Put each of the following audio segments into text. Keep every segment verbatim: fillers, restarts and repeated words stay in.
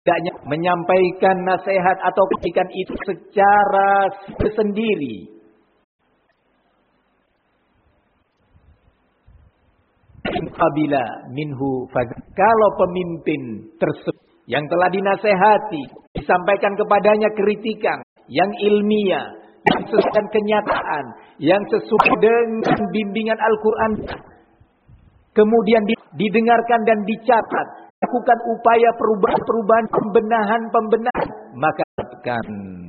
tidaknya menyampaikan nasihat atau kritikan itu secara sendiri. Qabila minhu fadl. Kalau pemimpin tersebut yang telah dinasehati, disampaikan kepadanya kritikan yang ilmiah, yang sesuai dengan kenyataan, yang sesuai dengan bimbingan Al-Quran, kemudian didengarkan dan dicatat, lakukan upaya perubahan-perubahan, pembenahan-pembenahan, maka akan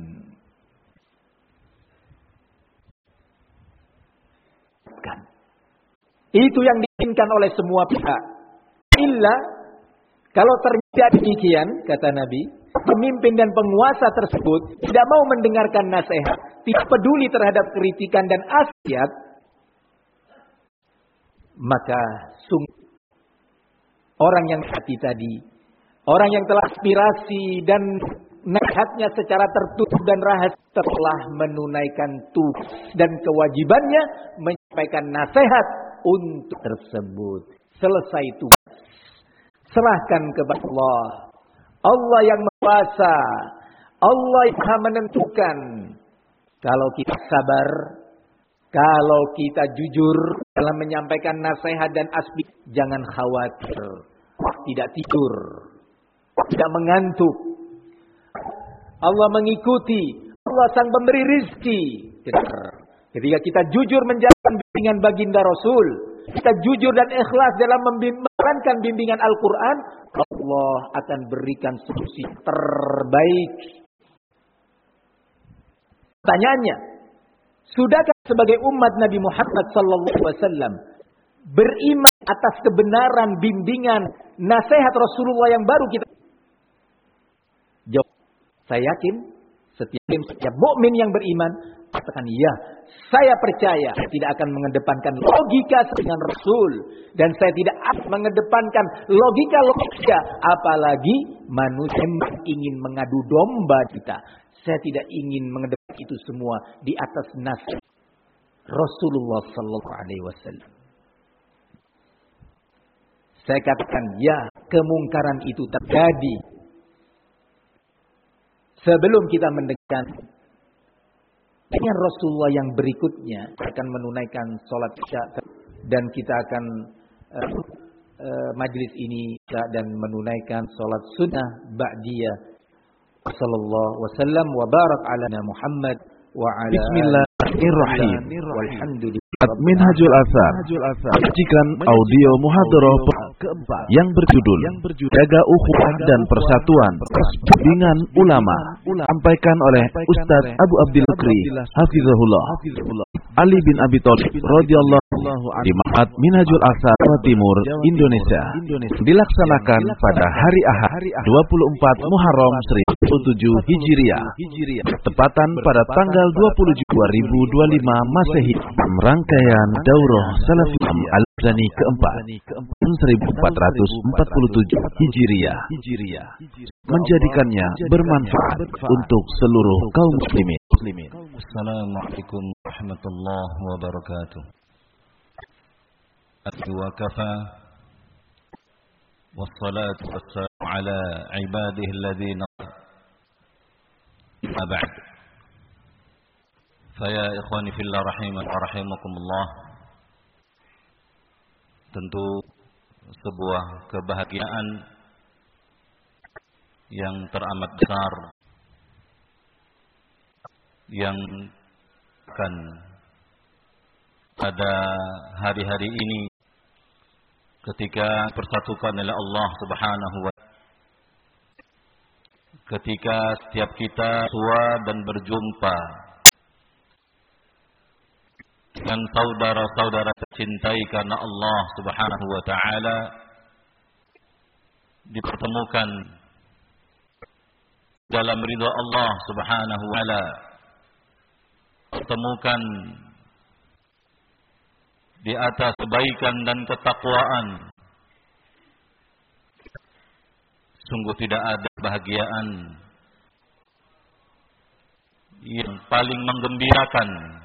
itu yang diinginkan oleh semua pihak. Illa kalau terjadi demikian, kata Nabi, pemimpin dan penguasa tersebut tidak mau mendengarkan nasihat, tidak peduli terhadap kritikan dan nasihat, maka sungguh orang yang hati tadi, orang yang telah aspirasi dan nasihatnya secara tertutup dan rahasia telah menunaikan tugas dan kewajibannya menyampaikan nasihat untuk tersebut. Selesai tugas, serahkan kepada Allah. Allah yang berkuasa, Allah yang Maha menentukan. Kalau kita sabar, kalau kita jujur dalam menyampaikan nasihat dan aspirasi, jangan khawatir, tidak tidur, tidak mengantuk. Allah mengikuti, Allah sang pemberi rizki. Ketika kita jujur menjalankan bimbingan baginda Rasul, kita jujur dan ikhlas dalam menjalankan bimbingan Al-Quran, Allah akan berikan solusi terbaik. Pertanyaannya, sudahkah sebagai umat Nabi Muhammad sallallahu alaihi wasallam beriman atas kebenaran bimbingan nasihat Rasulullah yang baru kita? Jawab, saya yakin setiap setiap mukmin yang beriman katakan ya, saya percaya saya tidak akan mengedepankan logika dengan Rasul, dan saya tidak akan mengedepankan logika-logika apalagi manusia ingin mengadu domba kita. Saya tidak ingin mengedepankan itu semua di atas nasihat Rasulullah sallallahu alaihi wasallam. Saya katakan ya, kemungkaran itu terjadi sebelum kita mendengarkan dengan Rasulullah yang berikutnya akan menunaikan sholat isya, dan kita akan uh, uh, majlis ini dan menunaikan sholat sunnah ba'diyah. Sallallahu wasallam wa barak ala Muhammad wa ala Bismillahirrahmanirrahim. Walhamdulillah. Minhajul Athar menyajikan audio muhadharah keempat yang berjudul Jaga Ukhuwah dan Persatuan Bimbingan Ulama, sampaikan oleh Ustaz Abu Abdul Kri Hafizahullah Ali bin Abi Thalib radhiyallahu di Ma'had Minhajul Athar Jawa Timur, Indonesia, dilaksanakan pada hari Ahad dua puluh empat Muharram seribu tujuh Hijriah, tepatan pada tanggal dua puluh Juli dua ribu dua puluh lima Masehi. Rangkaian Daurah Salafiyah Al-Zani keempat seribu empat ratus empat puluh tujuh Hijriah menjadikannya bermanfaat untuk seluruh kaum muslimin. Assalamualaikum warahmatullahi wabarakatuh. Wa kafa wassalatu wassalamu ala ibadihi alladhina abad. Faya ikhwani fillah rahiman wa rahimakumullah. Tentu sebuah kebahagiaan yang teramat besar yang akan pada hari-hari ini ketika persatukan oleh Allah Subhanahu wa taala, ketika setiap kita tua dan berjumpa dengan saudara-saudara tercintai karena Allah Subhanahu wa taala, dipertemukan dalam ridha Allah Subhanahu wa taala, pertemukan di atas kebaikan dan ketakwaan. Sungguh tidak ada kebahagiaan yang paling menggembirakan